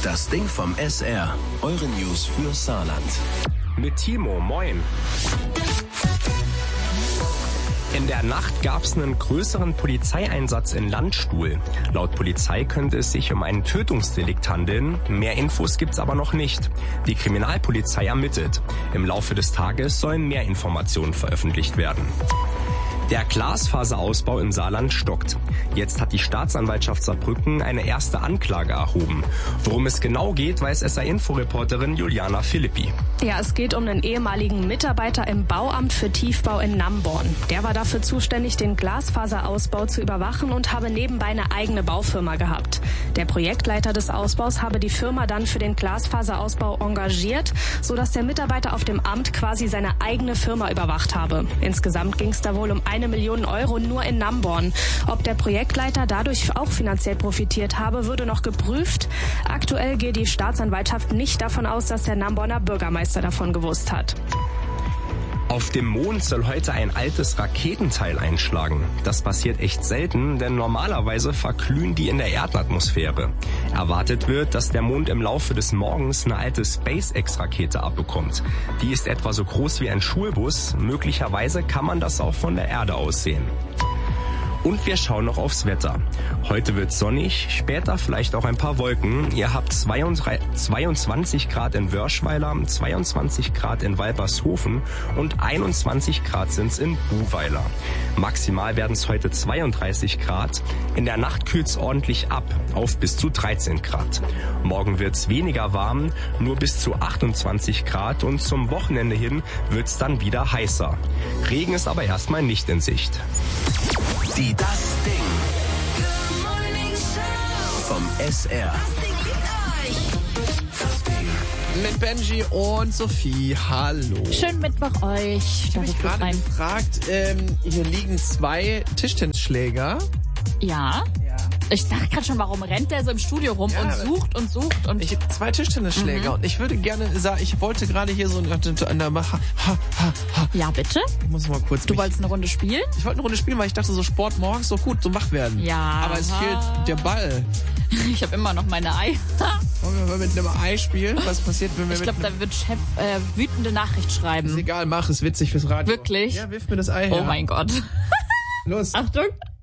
Das Ding vom SR. Eure News für Saarland. Mit Timo, moin. In der Nacht gab es einen größeren Polizeieinsatz in Landstuhl. Laut Polizei könnte es sich um einen Tötungsdelikt handeln. Mehr Infos gibt's aber noch nicht. Die Kriminalpolizei ermittelt. Im Laufe des Tages sollen mehr Informationen veröffentlicht werden. Der Glasfaserausbau im Saarland stockt. Jetzt hat die Staatsanwaltschaft Saarbrücken eine erste Anklage erhoben. Worum es genau geht, weiß SR-Info-Reporterin Juliana Philippi. Ja, es geht um einen ehemaligen Mitarbeiter im Bauamt für Tiefbau in Namborn. Der war dafür zuständig, den Glasfaserausbau zu überwachen und habe nebenbei eine eigene Baufirma gehabt. Der Projektleiter des Ausbaus habe die Firma dann für den Glasfaserausbau engagiert, sodass der Mitarbeiter auf dem Amt quasi seine eigene Firma überwacht habe. Insgesamt ging es da wohl um 1 Million Euro nur in Namborn. Ob der Projektleiter dadurch auch finanziell profitiert habe, würde noch geprüft. Aktuell geht die Staatsanwaltschaft nicht davon aus, dass der Namborner Bürgermeister davon gewusst hat. Auf dem Mond soll heute ein altes Raketenteil einschlagen. Das passiert echt selten, denn normalerweise verglühen die in der Erdatmosphäre. Erwartet wird, dass der Mond im Laufe des Morgens eine alte SpaceX-Rakete abbekommt. Die ist etwa so groß wie ein Schulbus. Möglicherweise kann man das auch von der Erde aus sehen. Und wir schauen noch aufs Wetter. Heute wird sonnig, später vielleicht auch ein paar Wolken. Ihr habt 22 Grad in Wörschweiler, 22 Grad in Walbershofen und 21 Grad sind's in Buhweiler. Maximal werden es heute 32 Grad. In der Nacht kühlt's ordentlich ab, auf bis zu 13 Grad. Morgen wird's weniger warm, nur bis zu 28 Grad und zum Wochenende hin wird's dann wieder heißer. Regen ist aber erstmal nicht in Sicht. Die Das Ding vom SR. Mit Benji und Sophie. Hallo. Schönen Mittwoch euch. Ich habe mich gerade gefragt, hier liegen 2 Tischtennisschläger. Ja. Ich dachte gerade schon, warum rennt der so im Studio rum und sucht und sucht und... Ich habe 2 Tischtennisschläger und ich würde gerne sagen, ich wollte gerade hier so Ja, bitte? Ich muss mal kurz... Du wolltest eine Runde spielen? Ich wollte eine Runde spielen, weil ich dachte, so Sport morgens so gut, so wach werden. Ja. Aber es fehlt der Ball. Ich habe immer noch meine Ei. Wollen wir mit einem Ei spielen? Was passiert, wenn wir Ich glaube, da wird Chef wütende Nachricht schreiben. Ist egal, mach, ist witzig fürs Radio. Wirklich? Ja, wirf mir das Ei her. Oh mein Gott. Los. Achtung.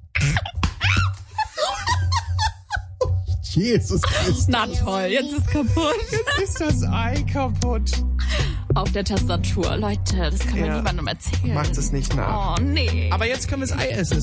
Jesus Christus. Na toll, jetzt ist kaputt. Jetzt ist das Ei kaputt. Auf der Tastatur. Leute, das kann man niemandem erzählen. Macht es nicht nach. Oh, nee. Aber jetzt können wir das Ei essen.